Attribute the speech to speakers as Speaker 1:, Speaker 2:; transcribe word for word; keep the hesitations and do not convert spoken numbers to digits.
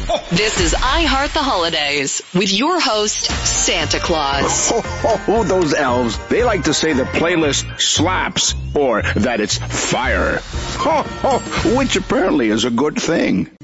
Speaker 1: This is I Heart the Holidays with your host, Santa Claus.
Speaker 2: Oh, oh, those elves, they like to say the playlist slaps or that it's fire. Oh, oh, which apparently is a good thing.